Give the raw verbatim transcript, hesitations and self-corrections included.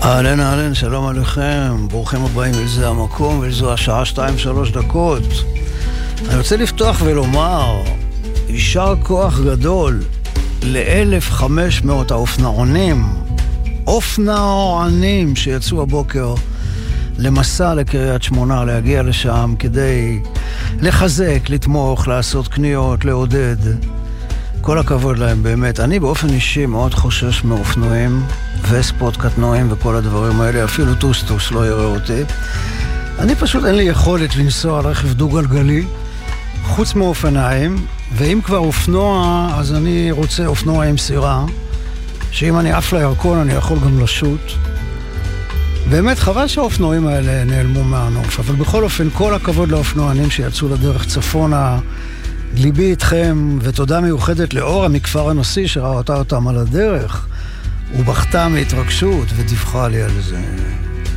אהלן אהלן, שלום עליכם, ברוכים הבאים אל זה המקום ואל זו השעה שתיים שלוש דקות. אני רוצה לפתוח ולומר יישר כוח גדול ל-אלף וחמש מאות האופנוענים אופנוענים שיצאו הבוקר למסע לקריית שמונה, להגיע לשם כדי לחזק, לתמוך, לעשות קניות, לעודד. כל הכבוד להם באמת. אני באופן אישי מאוד חושש מאופנועים וספות קטנועים וכל הדברים האלה, אפילו טוסטוס לא יראה אותי. אני פשוט אין לי יכולת לנסוע על רכב דו-גלגלי חוץ מאופניים, ואם כבר אופנוע אז אני רוצה אופנוע עם סירה, שאם אני עף לירקון אני יכול גם לשוט. באמת חבל שהאופנועים האלה נעלמו מהנוף, אבל בכל אופן כל הכבוד לאופנוענים שיצאו לדרך צפונה. ליבי איתכם, ותודה מיוחדת לאורה מכפר הנשיא שראתה אותם על הדרך ובכתה מהתרגשות ודיווחה לי על זה.